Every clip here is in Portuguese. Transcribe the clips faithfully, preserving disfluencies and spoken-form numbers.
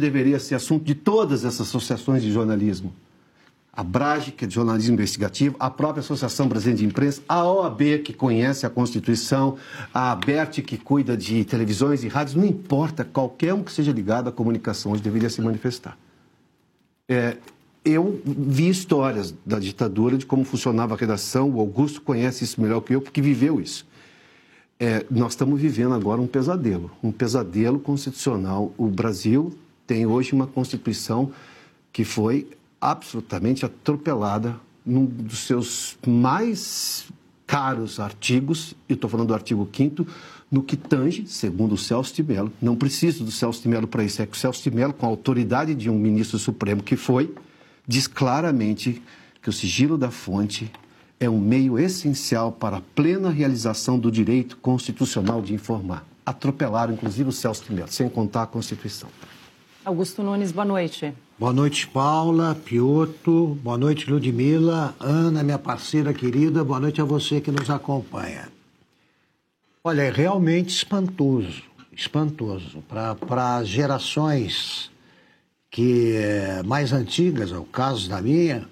deveria ser assunto de todas essas associações de jornalismo. A Brage, que é de jornalismo investigativo, a própria Associação Brasileira de Imprensa, a O A B, que conhece a Constituição, a ABERT, que cuida de televisões e rádios, não importa, qualquer um que seja ligado à comunicação hoje deveria se manifestar. É, eu vi histórias da ditadura, de como funcionava a redação, o Augusto conhece isso melhor que eu, porque viveu isso. É, nós estamos vivendo agora um pesadelo, um pesadelo constitucional. O Brasil tem hoje uma Constituição que foi absolutamente atropelada num dos seus mais caros artigos, e estou falando do artigo quinto, no que tange, segundo o Celso de Mello, não preciso do Celso de Mello para isso, é que o Celso de Mello, com a autoridade de um ministro supremo que foi, diz claramente que o sigilo da fonte é um meio essencial para a plena realização do direito constitucional de informar. Atropelaram, inclusive, o Celso de Mello, sem contar a Constituição. Augusto Nunes, boa noite. Boa noite, Paula, Piotr, boa noite, Ludmila, Ana, minha parceira querida, boa noite a você que nos acompanha. Olha, é realmente espantoso, espantoso. Para as gerações que, mais antigas, é o caso da minha,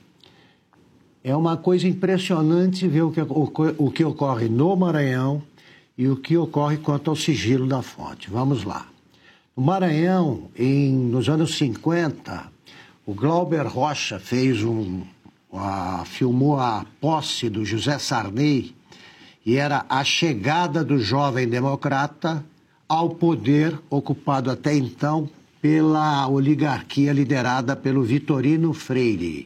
é uma coisa impressionante ver o que, o, o que ocorre no Maranhão e o que ocorre quanto ao sigilo da fonte. Vamos lá. No Maranhão, em, nos anos cinquenta, o Glauber Rocha fez um, a, filmou a posse do José Sarney, e era a chegada do jovem democrata ao poder ocupado até então pela oligarquia liderada pelo Vitorino Freire.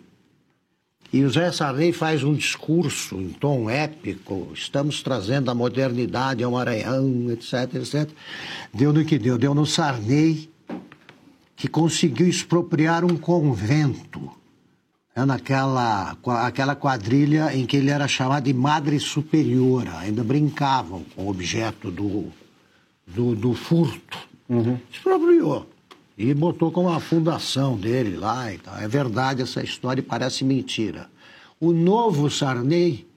E o José Sarney faz um discurso em tom épico, estamos trazendo a modernidade ao Maranhão, etc, etcétera. Deu no que deu, deu no Sarney, que conseguiu expropriar um convento, né, naquela aquela quadrilha em que ele era chamado de Madre Superiora, ainda brincavam com o objeto do, do, do furto. Uhum. Expropriou. E botou como a fundação dele lá e tal. É verdade essa história e parece mentira. O novo Sarney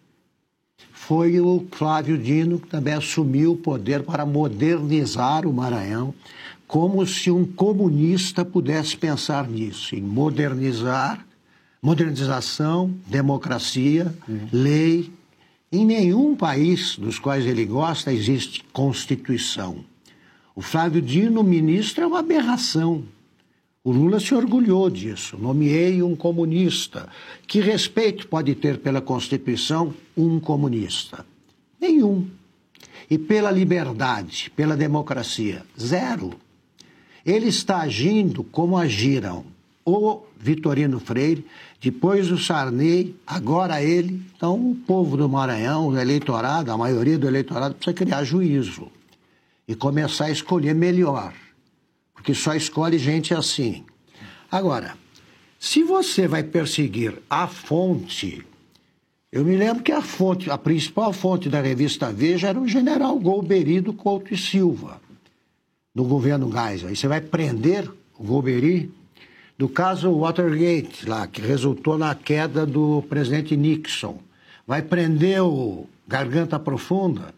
foi o Flávio Dino, que também assumiu o poder para modernizar o Maranhão, como se um comunista pudesse pensar nisso, em modernizar, modernização, democracia, uhum. lei. Em nenhum país dos quais ele gosta existe Constituição. O Flávio Dino, ministro, é uma aberração. O Lula se orgulhou disso. Nomeei um comunista. Que respeito pode ter pela Constituição um comunista? Nenhum. E pela liberdade, pela democracia? Zero. Ele está agindo como agiram o Vitorino Freire, depois o Sarney, agora ele. Então, o povo do Maranhão, o eleitorado, a maioria do eleitorado, precisa criar juízo e começar a escolher melhor, porque só escolhe gente assim. Agora, se você vai perseguir a fonte, eu me lembro que a fonte, a principal fonte da revista Veja era o general Golbery Couto e Silva, do governo Geisel. Aí você vai prender o Golbery do caso Watergate, lá, que resultou na queda do presidente Nixon. Vai prender o Garganta Profunda,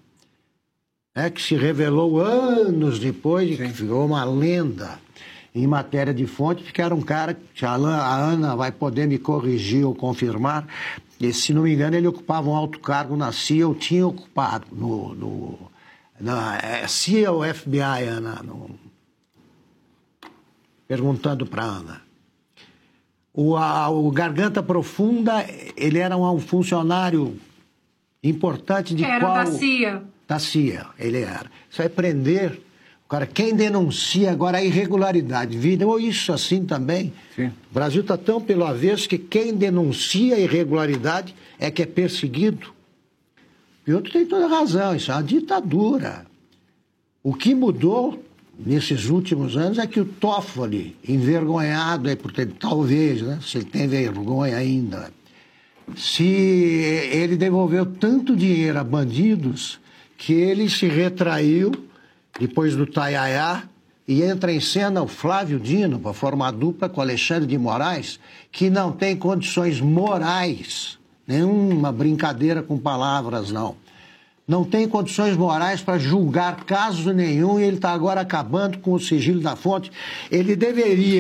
é, que se revelou anos depois, que virou uma lenda em matéria de fonte, que era um cara que a Ana vai poder me corrigir ou confirmar, e, se não me engano, ele ocupava um alto cargo na C I A, ou tinha ocupado no, no, na é, C I A ou F B I, Ana? No, perguntando para a Ana. O, a, o Garganta Profunda, ele era um, um funcionário importante de era qual... da C I A. Da C I A, ele era. Você vai prender o cara. Quem denuncia agora a irregularidade, virou isso assim também. Sim. O Brasil está tão pelo avesso que quem denuncia a irregularidade é que é perseguido. E outro tem toda razão, isso é uma ditadura. O que mudou nesses últimos anos é que o Toffoli, envergonhado, é por ter, talvez, né, se ele tem vergonha ainda, se ele devolveu tanto dinheiro a bandidos que ele se retraiu depois do Taiaiá e entra em cena o Flávio Dino para formar dupla com o Alexandre de Moraes, que não tem condições morais, nenhuma brincadeira com palavras, não. Não tem condições morais para julgar caso nenhum e ele está agora acabando com o sigilo da fonte. Ele deveria